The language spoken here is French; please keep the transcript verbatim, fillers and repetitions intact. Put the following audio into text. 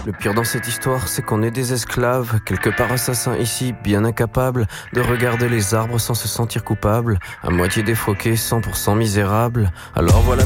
Le pire dans cette histoire, c'est qu'on est des esclaves, quelque part assassins ici, bien incapables de regarder les arbres sans se sentir coupables, à moitié défroqués, cent pour cent misérables. Alors voilà